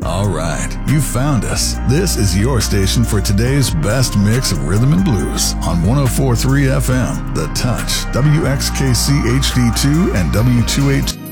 All right, you found us. This is your station for today's best mix of rhythm and blues on 104.3 FM, The Touch, WXKC HD2 and W2H